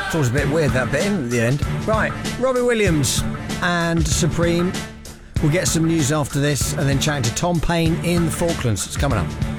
It's always a bit weird, that bit, isn't it, at the end? Right, Robbie Williams and Supreme. We'll get some news after this, and then chatting to Tom Payne in the Falklands. It's coming up.